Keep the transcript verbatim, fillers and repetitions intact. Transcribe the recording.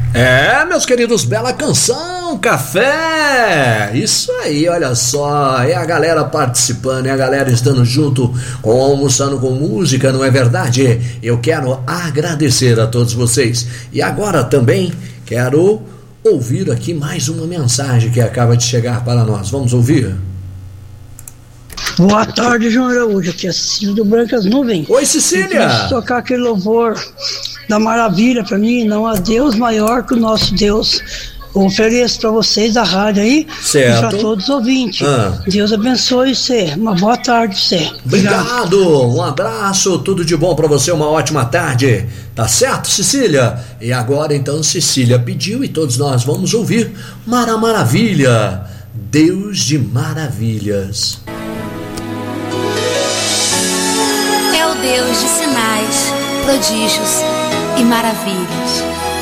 É, meus queridos, bela canção, café, isso aí, olha só, é a galera participando, é a galera estando junto, com almoçando com música, não é verdade? Eu quero agradecer a todos vocês, e agora também quero ouvir aqui mais uma mensagem que acaba de chegar para nós, vamos ouvir? Boa tarde, João Araújo, aqui é Cecília do Brancas Nuvens. Oi, Cecília! Eu tocar aquele louvor da maravilha para mim, não há Deus maior que o nosso Deus. Eu ofereço para vocês a rádio aí, certo. E para todos os ouvintes. Ah. Deus abençoe você. Uma boa tarde para você. Obrigado. Obrigado, um abraço, tudo de bom para você, uma ótima tarde. Tá certo, Cecília? E agora então Cecília pediu e todos nós vamos ouvir Mara Maravilha, Deus de maravilhas. É o Deus de sinais, prodígios e maravilhas.